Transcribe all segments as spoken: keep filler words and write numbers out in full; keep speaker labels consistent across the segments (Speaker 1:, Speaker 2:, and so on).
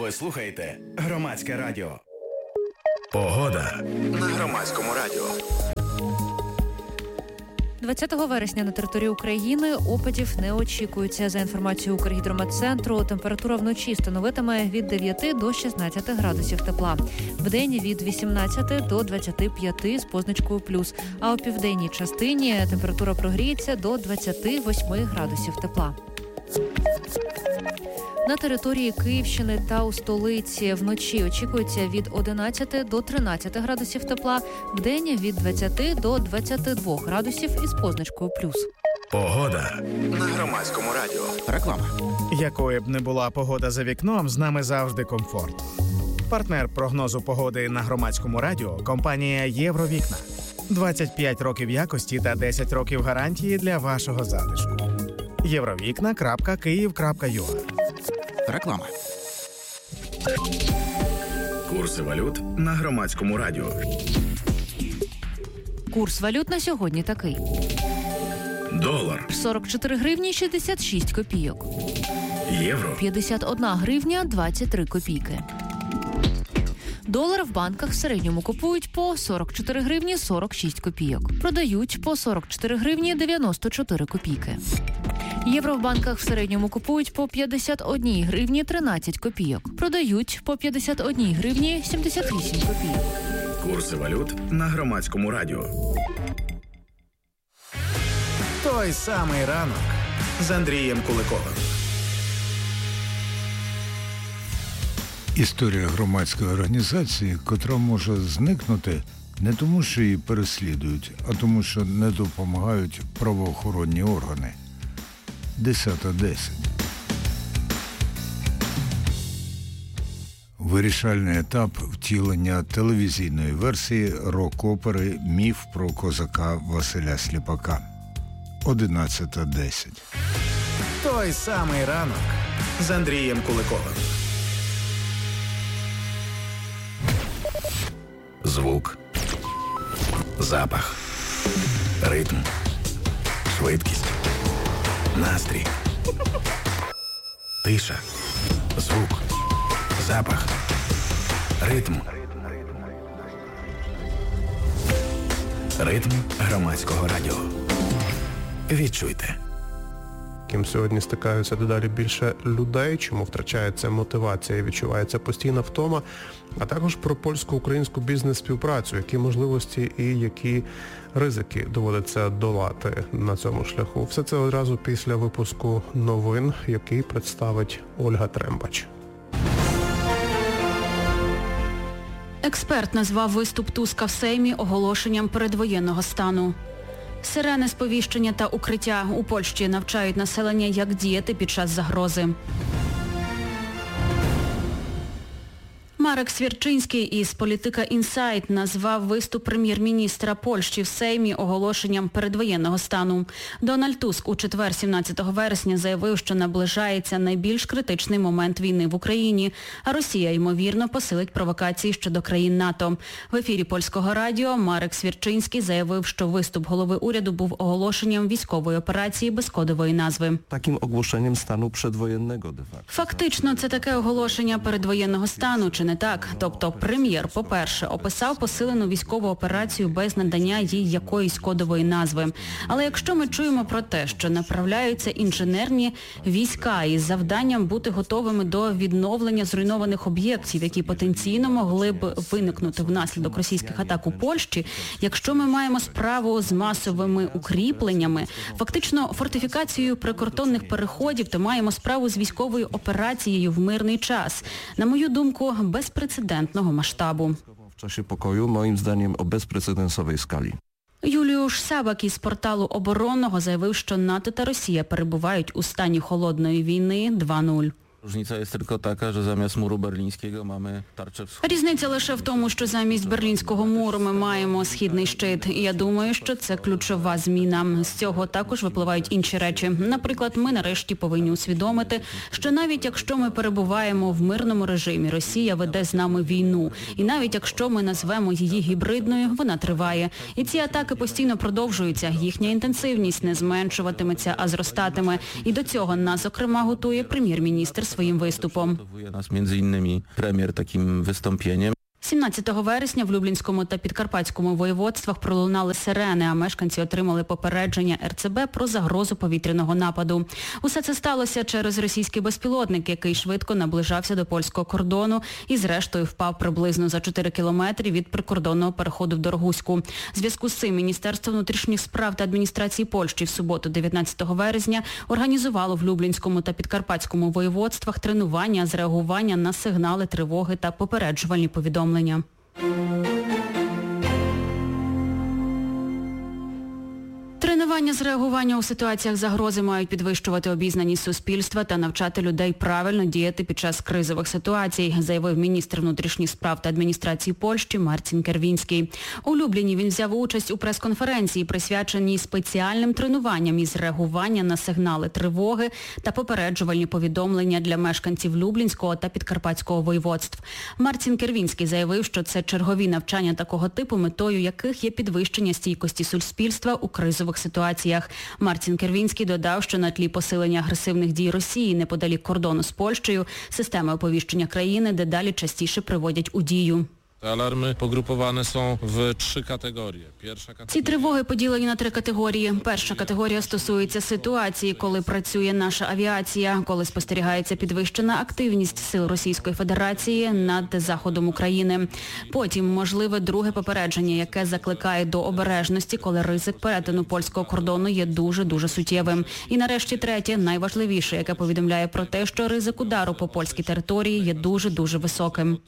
Speaker 1: Ви слухаєте Громадське радіо. Погода на Громадському радіо.
Speaker 2: двадцятого вересня на території України опадів не очікується. За інформацією Укргідрометцентру, температура вночі становитиме від дев'яти до шістнадцяти градусів тепла. Вдень від вісімнадцяти до двадцяти п'яти з позначкою плюс. А у південній частині температура прогріється до двадцяти восьми градусів тепла. На території Київщини та у столиці вночі очікується від одинадцяти до тринадцяти градусів тепла, вдень від двадцяти до двадцяти двох градусів із позначкою плюс.
Speaker 1: Погода на Громадському радіо. Реклама.
Speaker 3: Якою б не була погода за вікном, з нами завжди комфорт. Партнер прогнозу погоди на Громадському радіо – компанія «Євровікна». двадцять п'ять років якості та десять років гарантії для вашого затишку. євровікна крапка київ крапка ю а.
Speaker 1: Реклама. Курси валют на Громадському радіо.
Speaker 2: Курс валют на сьогодні такий.
Speaker 1: Долар
Speaker 2: сорок чотири гривні шістдесят шість копійок.
Speaker 1: Євро
Speaker 2: п'ятдесят одна гривня двадцять три копійки. Долар в банках в середньому купують по сорок чотири гривні сорок шість копійок. Продають по сорок чотири гривні дев'яносто чотири копійки. Євро в банках в середньому купують по п'ятдесят одна гривні тринадцять копійок. Продають по п'ятдесят одна гривні сімдесят вісім копійок.
Speaker 1: Курси валют на Громадському радіо.
Speaker 3: Той самий ранок з Андрієм Куликовим.
Speaker 4: Історія громадської організації, котра може зникнути не тому, що її переслідують, а тому, що не допомагають правоохоронні органи. десята десять. Вирішальний етап втілення телевізійної версії рок-опери «Міф про козака Василя Сліпака». одинадцята десять.
Speaker 3: Той самий ранок з Андрієм Куликовим.
Speaker 1: Звук, запах, ритм, швидкість, настрій, тиша, звук, запах, ритм. Ритм Громадського радіо. Відчуйте.
Speaker 5: Ким сьогодні стикаються дедалі більше людей, чому втрачається мотивація і відчувається постійна втома, а також про польсько-українську бізнес-співпрацю, які можливості і які ризики доводиться долати на цьому шляху. Все це одразу після випуску новин, який представить Ольга Трембач.
Speaker 6: Експерт назвав виступ Туска в Сеймі оголошенням передвоєнного стану. Сирени сповіщення та укриття. У Польщі навчають населення, як діяти під час загрози. Марек Свірчинський із «Політика Інсайт» назвав виступ прем'єр-міністра Польщі в Сеймі оголошенням передвоєнного стану. Дональд Туск у четвер, сімнадцятого вересня, заявив, що наближається найбільш критичний момент війни в Україні, а Росія, ймовірно, посилить провокації щодо країн НАТО. В ефірі Польського радіо Марек Свірчинський заявив, що виступ голови уряду був оголошенням військової операції без кодової назви.
Speaker 7: Таким оголошенням стану передвоєнного де-факто.
Speaker 6: Фактично, це таке оголошення передвоєнного стану, чи не так? Тобто прем'єр, по-перше, описав посилену військову операцію без надання їй якоїсь кодової назви. Але якщо ми чуємо про те, що направляються інженерні війська із завданням бути готовими до відновлення зруйнованих об'єктів, які потенційно могли б виникнути внаслідок російських атак у Польщі, якщо ми маємо справу з масовими укріпленнями, фактично фортифікацією прикордонних переходів, то маємо справу з військовою операцією в мирний час. На мою думку, безпрецедентного масштабу.
Speaker 7: В часі покою, моїм зданням, о безпрецедентовій скалі.
Speaker 6: Юліуш Сабак із порталу «Оборонного» заявив, що НАТО та Росія перебувають у стані холодної війни два нуль.
Speaker 7: Różnica jest tylko taka, że zamiast muru berlińskiego mamy tarczę wschodnią.
Speaker 6: Різниця лише в тому, що замість Берлінського муру ми маємо східний щит. І я думаю, що це ключова зміна. З цього також випливають інші речі. Наприклад, ми нарешті повинні усвідомити, що навіть якщо ми перебуваємо в мирному режимі, Росія веде з нами війну. І навіть якщо ми назвемо її гібридною, вона триває. І ці атаки постійно продовжуються. Їхня інтенсивність не зменшуватиметься, а зростатиме. І до цього нас, зокрема, готує прем'єр-міністр своїм виступом.
Speaker 7: Przygotowuje nas między innymi premier takim wystąpieniem.
Speaker 6: сімнадцятого вересня в Люблінському та Підкарпатському воєводствах пролунали сирени, а мешканці отримали попередження ер це бе про загрозу повітряного нападу. Усе це сталося через російський безпілотник, який швидко наближався до польського кордону і зрештою впав приблизно за чотири кілометри від прикордонного переходу в Дорогуську. В зв'язку з цим Міністерство внутрішніх справ та адміністрації Польщі в суботу, дев'ятнадцятого вересня, організувало в Люблінському та Підкарпатському воєводствах тренування з реагування на сигнали тривоги та попереджувальні повідомлення. Тренування з реагування у ситуаціях загрози мають підвищувати обізнаність суспільства та навчати людей правильно діяти під час кризових ситуацій, заявив міністр внутрішніх справ та адміністрації Польщі Марцін Кервінський. У Любліні він взяв участь у прес-конференції, присвяченій спеціальним тренуванням із реагування на сигнали тривоги та попереджувальні повідомлення для мешканців Люблінського та Підкарпатського воєводств. Марцін Кервінський заявив, що це чергові навчання такого типу, метою яких є підвищення стійкості суспільства у кризових ситуаціях. Марцін Кервінський додав, що на тлі посилення агресивних дій Росії неподалік кордону з Польщею системи оповіщення країни дедалі частіше приводять у дію.
Speaker 8: Alarmy pogrupowane są w trzy kategorie. Pierwsza
Speaker 6: Ці
Speaker 8: kategoria...
Speaker 6: тривоги поділені на три категорії. Перша категорія стосується ситуації, коли працює наша авіація, коли спостерігається підвищена активність сил Російської Федерації над заходом України. Потім можливе друге попередження, яке закликає до обережності, коли ризик перетину польського кордону є дуже-дуже суттєвим. І нарешті третє, найважливіше, яке повідомляє про те, що ризик удару по польській території є дуже-дуже високим.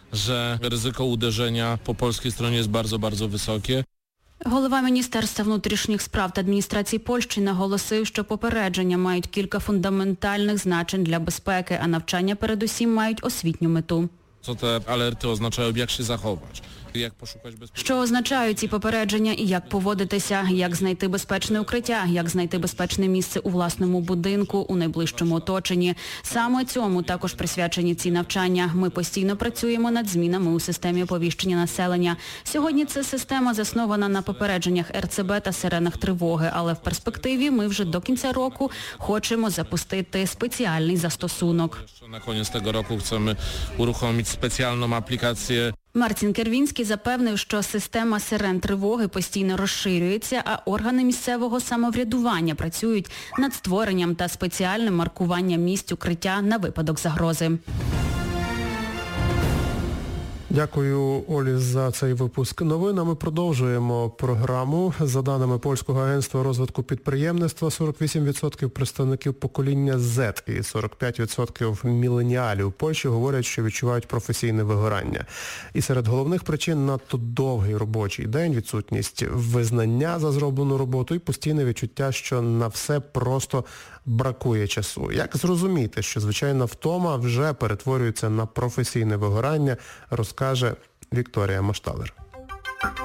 Speaker 8: że ryzyko uderzenia po polskiej stronie jest bardzo, bardzo wysokie.
Speaker 6: Голова Міністерства внутрішніх справ та адміністрації Польщі наголосив, що попередження мають кілька фундаментальних значень для безпеки, а навчання передусім мають освітню мету.
Speaker 8: Co te alerty oznaczają, jak się zachować, jak poszukać bezpieczeństwa.
Speaker 6: Що означають ці попередження і як поводитися, як знайти безпечне укриття, як знайти безпечне місце у власному будинку, у найближчому оточенні. Саме цьому також присвячені ці навчання. Ми постійно працюємо над змінами у системі оповіщення населення. Сьогодні ця система заснована на попередженнях ер це бе та сиренах тривоги, але в перспективі ми вже до кінця року хочемо запустити спеціальний застосунок.
Speaker 8: Na koniec tego roku chcemy uruchomić specjalną aplikację.
Speaker 6: Марцін Кервінський запевнив, що система сирен тривоги постійно розширюється, а органи місцевого самоврядування працюють над створенням та спеціальним маркуванням місць укриття на випадок загрози.
Speaker 5: Дякую, Олі, за цей випуск новин. А ми продовжуємо програму. За даними Польського агентства розвитку підприємництва, сорок вісім відсотків представників покоління зет і сорок п'ять відсотків міленіалів Польщі говорять, що відчувають професійне вигорання. І серед головних причин надто довгий робочий день, відсутність визнання за зроблену роботу і постійне відчуття, що на все просто бракує часу. Як зрозуміти, що звичайна втома вже перетворюється на професійне вигорання, розкаже Вікторія Машталер.